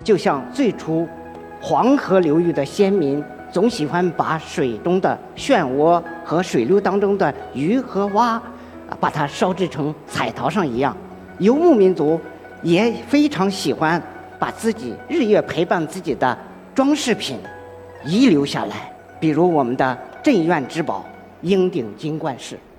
就像最初黄河流域的先民总喜欢把水中的漩涡和水流当中的鱼和蛙，把它烧制成彩陶上一样，游牧民族也非常喜欢把自己日夜陪伴自己的装饰品遗留下来，比如我们的镇院之宝——鹰顶金冠饰。